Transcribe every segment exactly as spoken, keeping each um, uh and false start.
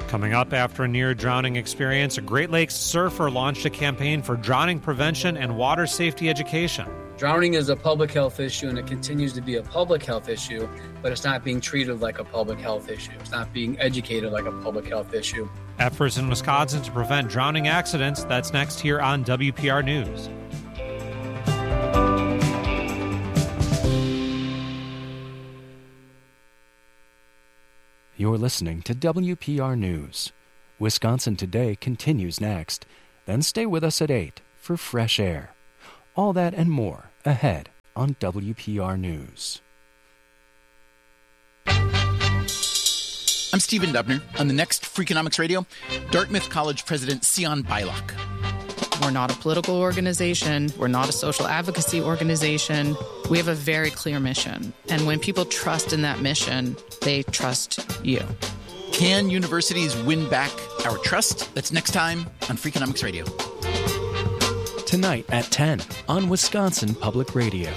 Coming up, after a near-drowning experience, a Great Lakes surfer launched a campaign for drowning prevention and water safety education. Drowning is a public health issue, and it continues to be a public health issue, but it's not being treated like a public health issue. It's not being educated like a public health issue. Efforts in Wisconsin to prevent drowning accidents. That's next here on W P R News. You're listening to W P R News. Wisconsin Today continues next. Then stay with us at eight for Fresh Air. All that and more ahead on W P R News. I'm Stephen Dubner. On the next Freakonomics Radio, Dartmouth College President Sion Beilock. We're not a political organization. We're not a social advocacy organization. We have a very clear mission. And when people trust in that mission, they trust you. Can universities win back our trust? That's next time on Freakonomics Radio. Tonight at ten on Wisconsin Public Radio.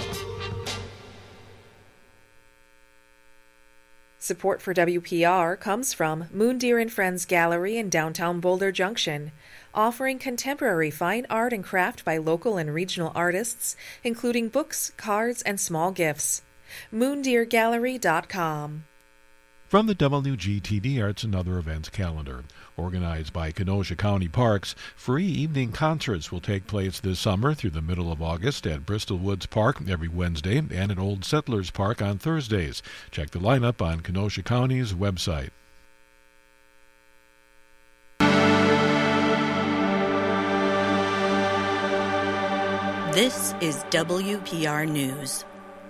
Support for W P R comes from Moondeer and Friends Gallery in downtown Boulder Junction, offering contemporary fine art and craft by local and regional artists, including books, cards, and small gifts. moondeer gallery dot com. From the W G T D Arts and Other Events calendar, organized by Kenosha County Parks, free evening concerts will take place this summer through the middle of August at Bristol Woods Park every Wednesday and at Old Settlers Park on Thursdays. Check the lineup on Kenosha County's website. This is W P R News.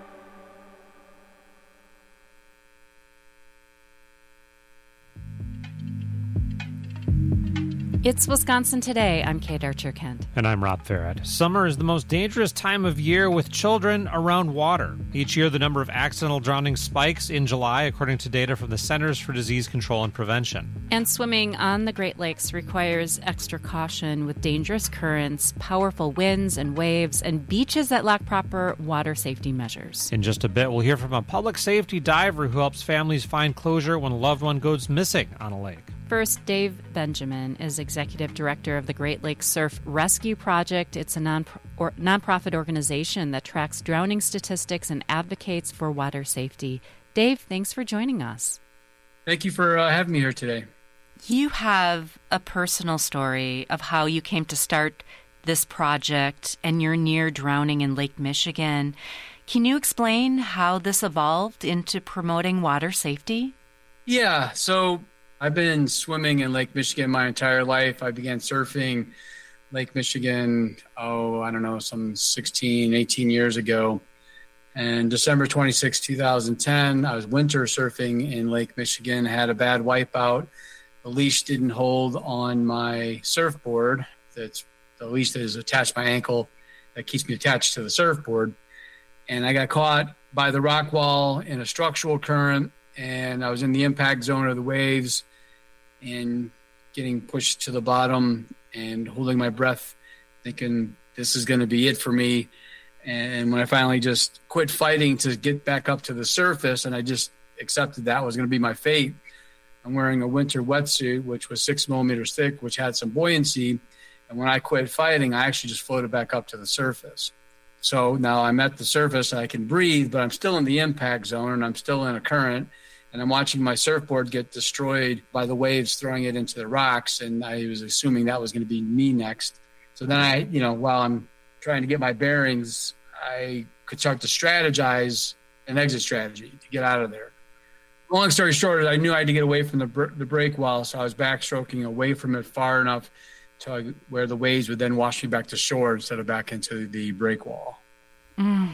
It's Wisconsin Today. I'm Kate Archer-Kent. And I'm Rob Farrett. Summer is the most dangerous time of year with children around water. Each year, the number of accidental drowning spikes in July, according to data from the Centers for Disease Control and Prevention. And swimming on the Great Lakes requires extra caution with dangerous currents, powerful winds and waves, and beaches that lack proper water safety measures. In just a bit, we'll hear from a public safety diver who helps families find closure when a loved one goes missing on a lake. First, Dave Benjamin is executive director of the Great Lakes Surf Rescue Project. It's a non or nonprofit organization that tracks drowning statistics and advocates for water safety. Dave, thanks for joining us. Thank you for uh, having me here today. You have a personal story of how you came to start this project and you're near drowning in Lake Michigan. Can you explain how this evolved into promoting water safety? Yeah, so I've been swimming in Lake Michigan my entire life. I began surfing Lake Michigan, oh, I don't know, some sixteen, eighteen years ago. And December twenty-sixth, twenty ten, I was winter surfing in Lake Michigan, had a bad wipeout. The leash didn't hold on my surfboard. That's the leash that is attached to my ankle that keeps me attached to the surfboard. And I got caught by the rock wall in a structural current, and I was in the impact zone of the waves and getting pushed to the bottom and holding my breath, thinking this is going to be it for me. And when I finally just quit fighting to get back up to the surface, and I just accepted that was going to be my fate, I'm wearing a winter wetsuit, which was six millimeters thick, which had some buoyancy. And when I quit fighting, I actually just floated back up to the surface. So now I'm at the surface and I can breathe, but I'm still in the impact zone and I'm still in a current. And I'm watching my surfboard get destroyed by the waves throwing it into the rocks. And I was assuming that was going to be me next. So then I, you know, while I'm trying to get my bearings, I could start to strategize an exit strategy to get out of there. Long story short, I knew I had to get away from the br- the break wall. So I was backstroking away from it far enough to I, where the waves would then wash me back to shore instead of back into the break wall. Mm.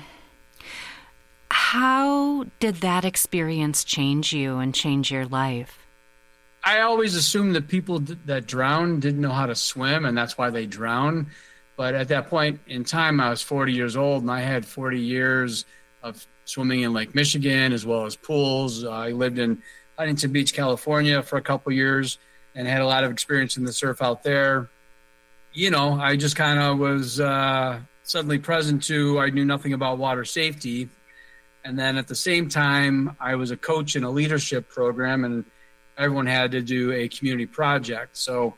How did that experience change you and change your life? I always assumed that people that drown didn't know how to swim, and that's why they drown. But at that point in time, I was forty years old, and I had forty years of swimming in Lake Michigan as well as pools. Uh, I lived in Huntington Beach, California for a couple years and had a lot of experience in the surf out there. You know, I just kind of was uh, suddenly present to, I knew nothing about water safety. And then at the same time, I was a coach in a leadership program, and everyone had to do a community project. So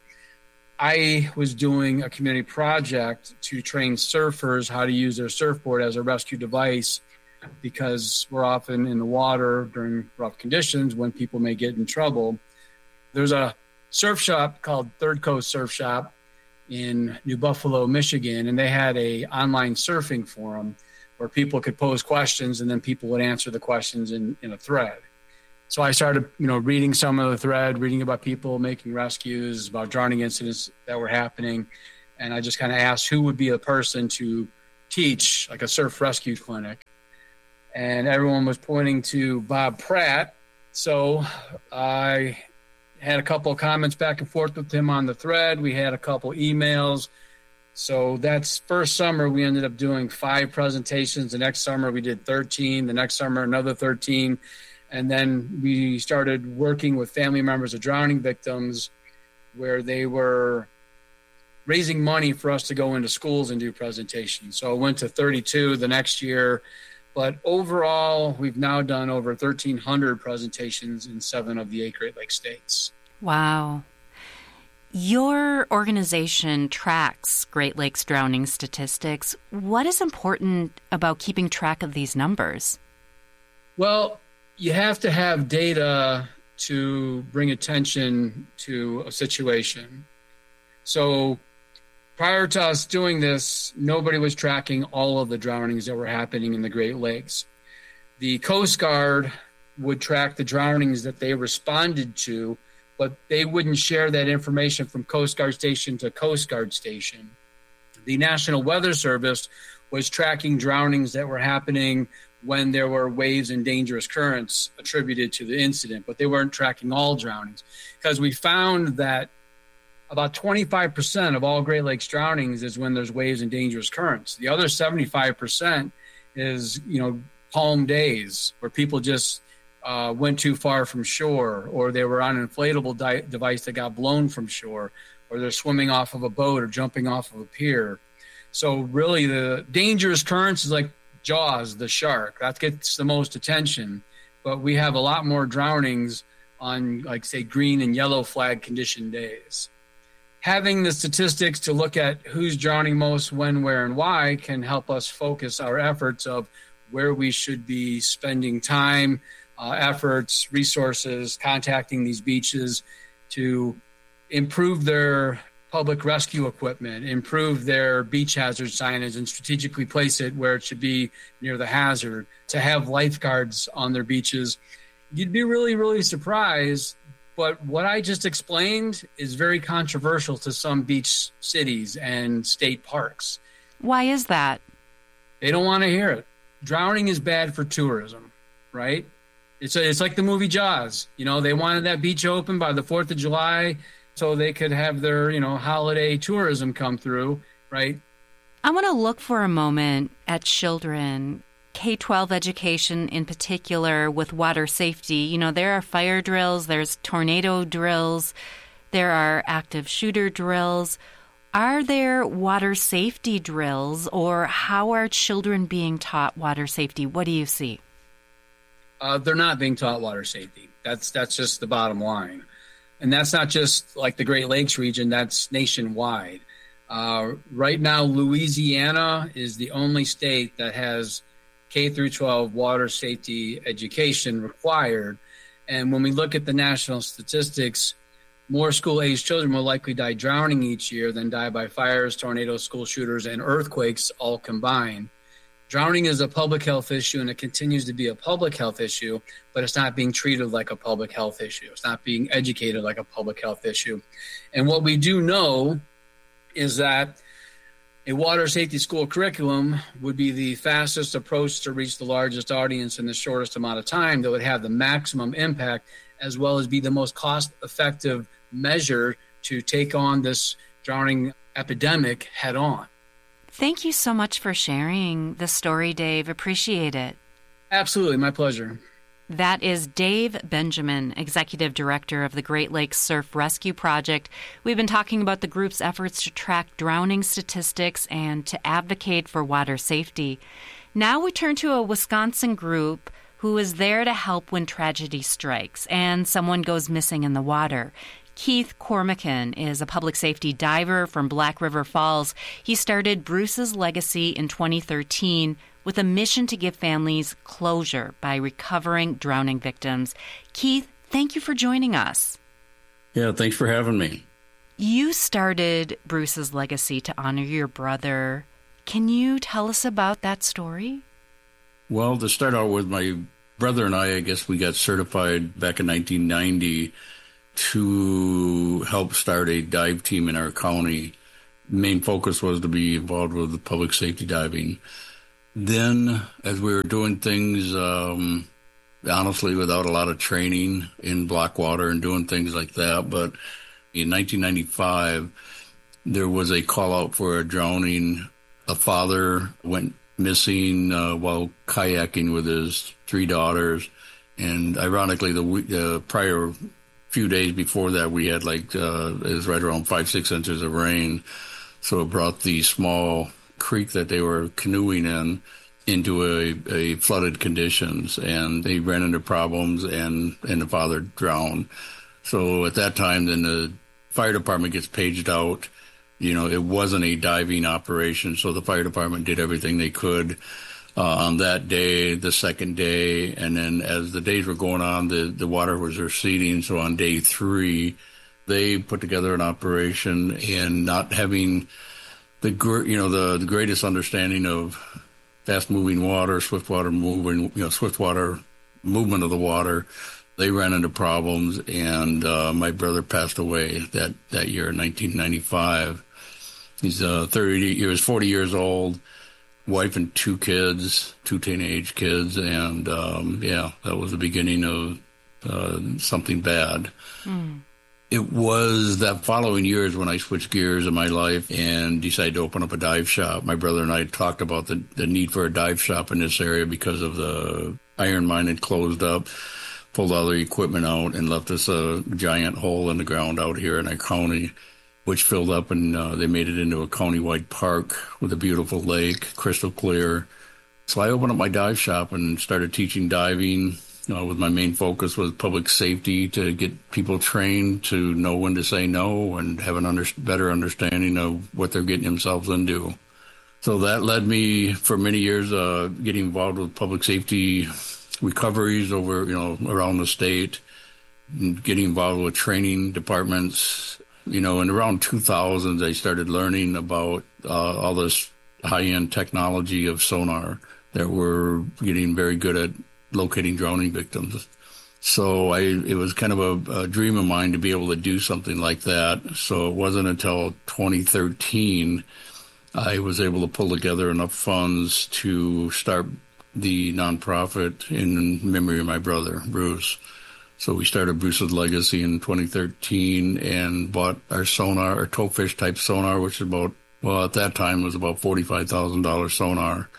I was doing a community project to train surfers how to use their surfboard as a rescue device, because we're often in the water during rough conditions when people may get in trouble. There's a surf shop called Third Coast Surf Shop in New Buffalo, Michigan, and they had a online surfing forum where people could pose questions and then people would answer the questions in, in a thread. So I started, you know, reading some of the thread, reading about people making rescues, about drowning incidents that were happening. And I just kind of asked who would be a person to teach like a surf rescue clinic. And everyone was pointing to Bob Pratt. So I had a couple of comments back and forth with him on the thread. We had a couple emails. So that's first summer, we ended up doing five presentations. The next summer, we did thirteen. The next summer, another thirteen. And then we started working with family members of drowning victims, where they were raising money for us to go into schools and do presentations. So I went to thirty-two the next year. But overall, we've now done over thirteen hundred presentations in seven of the eight Great Lakes states. Wow. Your organization tracks Great Lakes drowning statistics. What is important about keeping track of these numbers? Well, you have to have data to bring attention to a situation. So prior to us doing this, nobody was tracking all of the drownings that were happening in the Great Lakes. The Coast Guard would track the drownings that they responded to, but they wouldn't share that information from Coast Guard station to Coast Guard station. The National Weather Service was tracking drownings that were happening when there were waves and dangerous currents attributed to the incident, but they weren't tracking all drownings, because we found that about twenty-five percent of all Great Lakes drownings is when there's waves and dangerous currents. The other seventy-five percent is, you know, calm days where people just uh, went too far from shore, or they were on an inflatable di- device that got blown from shore, or they're swimming off of a boat or jumping off of a pier. So really the dangerous currents is like Jaws, the shark. That gets the most attention. But we have a lot more drownings on, like, say, green and yellow flag condition days. Having the statistics to look at who's drowning most, when, where, and why can help us focus our efforts of where we should be spending time, uh, efforts, resources, contacting these beaches to improve their public rescue equipment, improve their beach hazard signage, and strategically place it where it should be near the hazard, to have lifeguards on their beaches. You'd be really, really surprised. But what I just explained is very controversial to some beach cities and state parks. Why is that? They don't want to hear it. Drowning is bad for tourism, right? It's a, it's like the movie Jaws. You know, they wanted that beach open by the fourth of July so they could have their, you know, holiday tourism come through, right? I want to look for a moment at children, K twelve education in particular, with water safety. You know, there are fire drills, there's tornado drills, there are active shooter drills. Are there water safety drills, or how are children being taught water safety? What do you see? Uh, they're not being taught water safety. That's that's just the bottom line. And that's not just like the Great Lakes region, that's nationwide. Uh, right now, Louisiana is the only state that has K through twelve water safety education required. And when we look at the national statistics, more school-aged children will likely die drowning each year than die by fires, tornadoes, school shooters, and earthquakes all combined. Drowning is a public health issue, and it continues to be a public health issue, but it's not being treated like a public health issue. It's not being educated like a public health issue. And what we do know is that a water safety school curriculum would be the fastest approach to reach the largest audience in the shortest amount of time that would have the maximum impact, as well as be the most cost-effective measure to take on this drowning epidemic head on. Thank you so much for sharing the story, Dave. Appreciate it. Absolutely. My pleasure. That is Dave Benjamin, Executive Director of the Great Lakes Surf Rescue Project. We've been talking about the group's efforts to track drowning statistics and to advocate for water safety. Now we turn to a Wisconsin group who is there to help when tragedy strikes and someone goes missing in the water. Keith Cormican is a public safety diver from Black River Falls. He started Bruce's Legacy in twenty thirteen with a mission to give families closure by recovering drowning victims. Keith, thank you for joining us. Yeah, thanks for having me. You started Bruce's Legacy to honor your brother. Can you tell us about that story? Well, to start out with, my brother and I, I guess we got certified back in nineteen ninety to help start a dive team in our county. The main focus was to be involved with the public safety diving. Then, as we were doing things, um, honestly, without a lot of training in black water and doing things like that, but in nineteen ninety-five, there was a call out for a drowning. A father went missing uh, while kayaking with his three daughters. And ironically, the, the prior few days before that, we had like, uh, it was right around five, six inches of rain. So it brought the small creek that they were canoeing in into a, a flooded conditions, and they ran into problems, and, and the father drowned. So at that time, then the fire department gets paged out. You know, it wasn't a diving operation, so the fire department did everything they could uh, on that day, the second day, and then as the days were going on, the, the water was receding. So on day three, they put together an operation, and not having the you know the, the greatest understanding of fast-moving water, swift water moving, you know, swift water movement of the water, they ran into problems, and uh, my brother passed away that, that year in nineteen ninety-five. He's uh, thirty. He was forty years old, wife and two kids, two teenage kids, and um, yeah, that was the beginning of uh, something bad. Mm. It was that following years when I switched gears in my life and decided to open up a dive shop. My brother and I talked about the, the need for a dive shop in this area because of the iron mine had closed up, pulled all the equipment out, and left us a giant hole in the ground out here in our county, which filled up, and uh, they made it into a county-wide park with a beautiful lake, crystal clear. So I opened up my dive shop and started teaching diving, uh, with my main focus was public safety, to get people trained to know when to say no and have a under- better understanding of what they're getting themselves into. So that led me for many years uh, getting involved with public safety recoveries over, you know, around the state, and getting involved with training departments. You know, in around two thousand, I started learning about uh, all this high-end technology of sonar that we're getting very good at locating drowning victims. So I, it was kind of a, a dream of mine to be able to do something like that. So it wasn't until twenty thirteen I was able to pull together enough funds to start the nonprofit in memory of my brother, Bruce. So we started Bruce's Legacy in twenty thirteen and bought our sonar, our towfish type sonar, which is about, well, at that time was about forty-five thousand dollars sonar,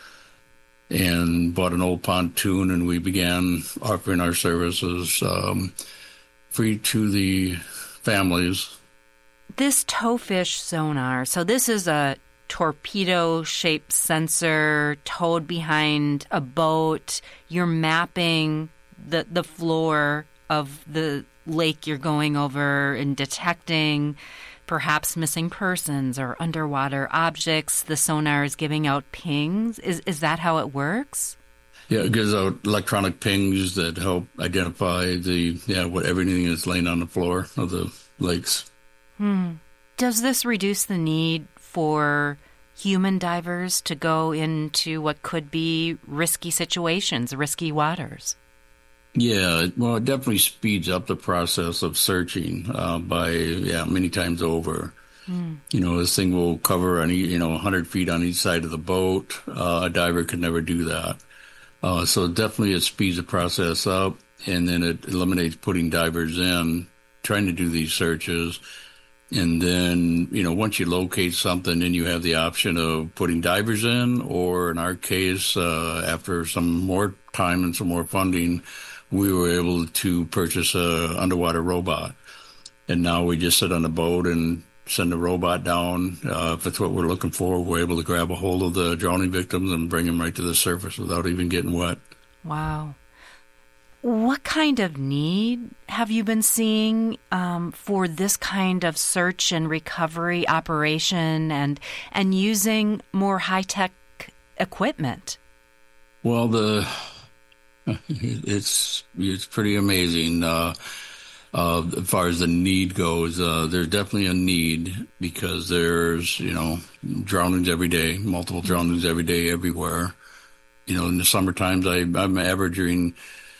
and bought an old pontoon, and we began offering our services um, free to the families. This towfish sonar, so this is a torpedo-shaped sensor towed behind a boat. You're mapping the the floor of the lake you're going over and detecting perhaps missing persons or underwater objects. The sonar is giving out pings. Is is that how it works? Yeah, it gives out electronic pings that help identify the yeah what everything is laying on the floor of the lakes. Hmm. Does this reduce the need for human divers to go into what could be risky situations, risky waters? Yeah, well, it definitely speeds up the process of searching uh, by, yeah, many times over. Mm. You know, this thing will cover, any, you know, one hundred feet on each side of the boat. Uh, a diver could never do that. Uh, so definitely it speeds the process up, and then it eliminates putting divers in, trying to do these searches. And then, you know, once you locate something, then you have the option of putting divers in, or in our case, uh, after some more time and some more funding, we were able to purchase a underwater robot. And now we just sit on a boat and send a robot down. Uh, if it's what we're looking for, we're able to grab a hold of the drowning victims and bring them right to the surface without even getting wet. Wow. What kind of need have you been seeing um, for this kind of search and recovery operation and and using more high-tech equipment? Well, the it's it's pretty amazing. Uh, uh, as far as the need goes, uh, there's definitely a need because there's, you know, drownings every day, multiple drownings every day, everywhere. You know, in the summer times, I, I'm averaging,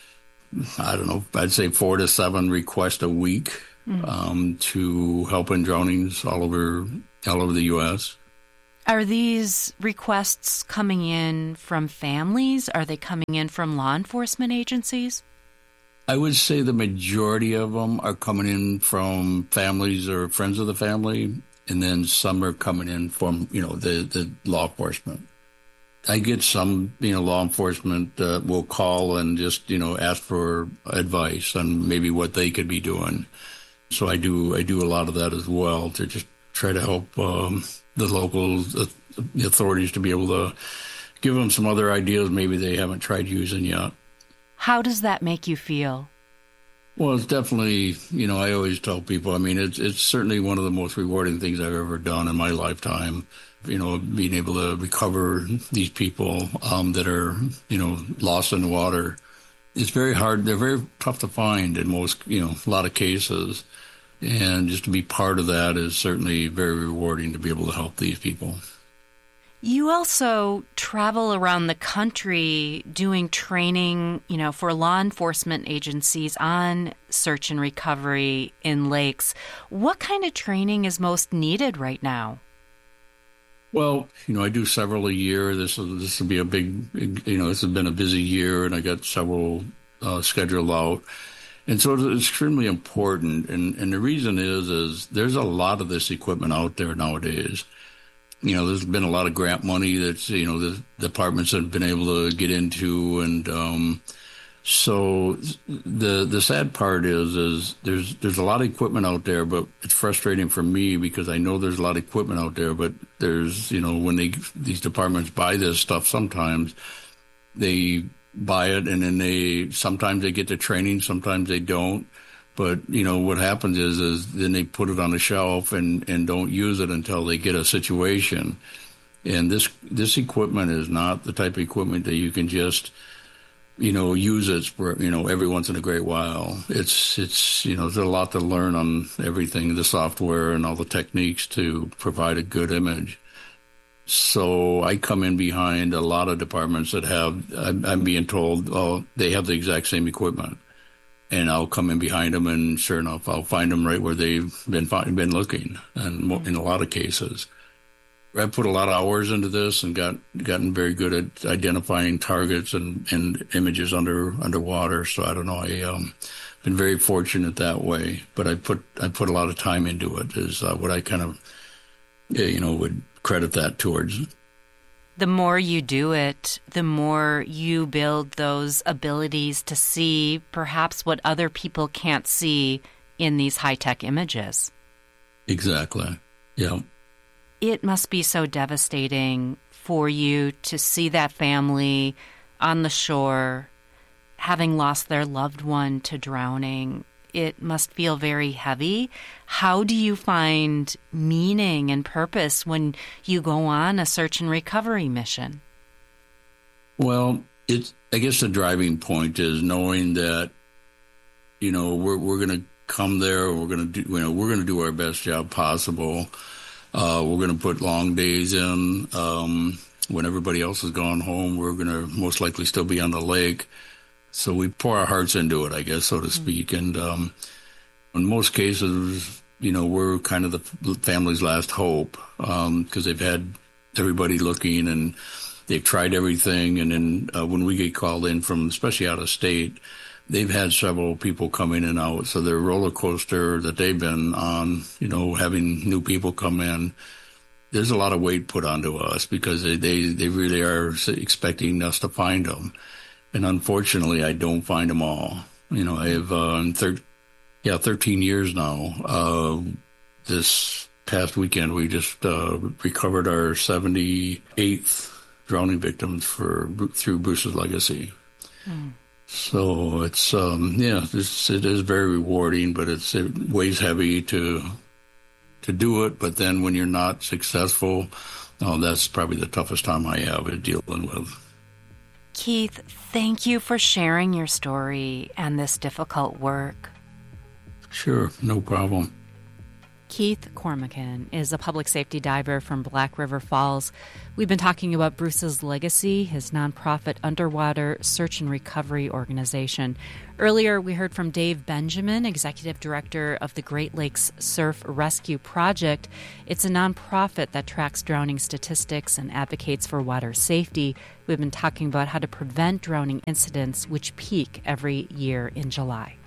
I don't know, I'd say four to seven requests a week mm-hmm. um, to help in drownings all over all over the U S. Are these requests coming in from families? Are they coming in from law enforcement agencies? I would say the majority of them are coming in from families or friends of the family, and then some are coming in from, you know, the, the law enforcement. I get some, you know, law enforcement uh, will call and just, you know, ask for advice on maybe what they could be doing. So I do I do a lot of that as well to just try to help um, the local uh, authorities to be able to give them some other ideas maybe they haven't tried using yet. How does that make you feel? Well, it's definitely, you know, I always tell people, I mean, it's it's certainly one of the most rewarding things I've ever done in my lifetime, you know, being able to recover these people um, that are, you know, lost in the water. It's very hard. They're very tough to find in most, you know, a lot of cases. And just to be part of that is certainly very rewarding to be able to help these people. You also travel around the country doing training, you know, for law enforcement agencies on search and recovery in lakes. What kind of training is most needed right now? Well, you know, I do several a year. This will, this will be a big, big, you know, this has been a busy year, and I got several uh, scheduled out. And so it's extremely important. And, and the reason is, is there's a lot of this equipment out there nowadays. You know, there's been a lot of grant money that's, you know, the departments have been able to get into. And um, so the the sad part is, is there's there's a lot of equipment out there, but it's frustrating for me because I know there's a lot of equipment out there, but there's, you know, when they these departments buy this stuff, sometimes they buy it and then they sometimes they get the training, sometimes they don't. But, you know, what happens is is then they put it on the shelf and, and don't use it until they get a situation. And this this equipment is not the type of equipment that you can just, you know, use it for, you know, every once in a great while. It's, it's you know, there's a lot to learn on everything, the software and all the techniques to provide a good image. So I come in behind a lot of departments that have, I'm, I'm being told, oh, they have the exact same equipment. And I'll come in behind them, and sure enough, I'll find them right where they've been been looking, and in a lot of cases. I've put a lot of hours into this and got gotten very good at identifying targets and, and images under underwater. So I don't know, I um been very fortunate that way. But I put I put a lot of time into it. Is uh, what I kind of you know would credit that towards. The more you do it, the more you build those abilities to see perhaps what other people can't see in these high-tech images. Exactly. Yeah. It must be so devastating for you to see that family on the shore having lost their loved one to drowning. It must feel very heavy. How do you find meaning and purpose when you go on a search and recovery mission? Well, it's, I guess the driving point is knowing that, you know, we're we're going to come there. We're going to do, you know, we're going to do our best job possible. Uh, we're going to put long days in. Um, when everybody else has gone home, we're going to most likely still be on the lake. So we pour our hearts into it, I guess, so to speak. And um, in most cases, you know, we're kind of the family's last hope because um, they've had everybody looking and they've tried everything. And then uh, when we get called in from, especially out of state, they've had several people come in and out. So their roller coaster that they've been on, you know, having new people come in, there's a lot of weight put onto us because they, they, they really are expecting us to find them. And unfortunately, I don't find them all. You know, I have, uh, thir- yeah, thirteen years now. Uh, this past weekend, we just uh, recovered our seventy-eighth drowning victims for through Bruce's Legacy. Mm. So it's, um, yeah, it's, it is very rewarding, but it's, it weighs heavy to to do it. But then when you're not successful, oh, that's probably the toughest time I have is dealing with. Keith, thank you for sharing your story and this difficult work. Sure, no problem. Keith Cormican is a public safety diver from Black River Falls. We've been talking about Bruce's legacy, his nonprofit underwater search and recovery organization. Earlier, we heard from Dave Benjamin, executive director of the Great Lakes Surf Rescue Project. It's a nonprofit that tracks drowning statistics and advocates for water safety. We've been talking about how to prevent drowning incidents, which peak every year in July.